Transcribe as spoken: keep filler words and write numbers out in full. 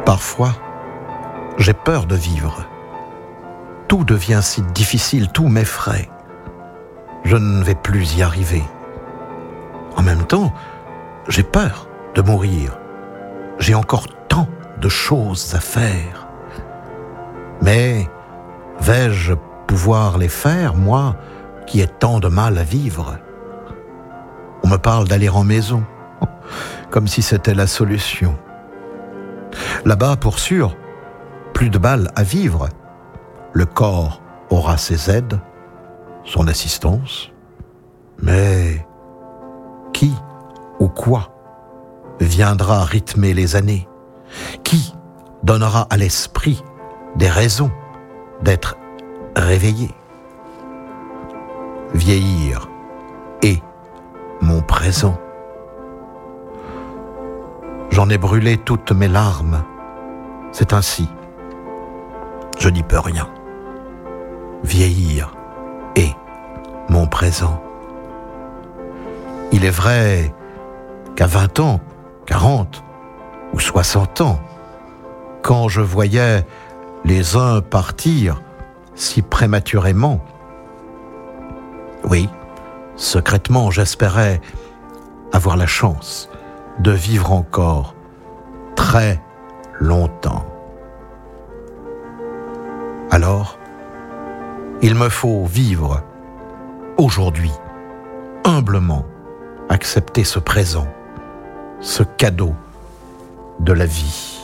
Parfois, j'ai peur de vivre. Tout devient si difficile, tout m'effraie. Je ne vais plus y arriver. En même temps, j'ai peur de mourir. J'ai encore tant de choses à faire. Mais vais-je pouvoir les faire, moi, qui ai tant de mal à vivre? On me parle d'aller en maison, comme si c'était la solution. Là-bas, pour sûr, plus de mal à vivre. Le corps aura ses aides, son assistance. Mais qui ou quoi viendra rythmer les années? Qui donnera à l'esprit des raisons d'être réveillé? Vieillir est mon présent. J'en ai brûlé toutes mes larmes. C'est ainsi. Je n'y peux rien. Vieillir est mon présent. Il est vrai qu'à vingt ans, quarante ou soixante ans, quand je voyais les uns partir si prématurément, oui, secrètement, j'espérais avoir la chance de vivre encore très longtemps. Alors, il me faut vivre aujourd'hui, humblement, accepter ce présent, ce cadeau de la vie.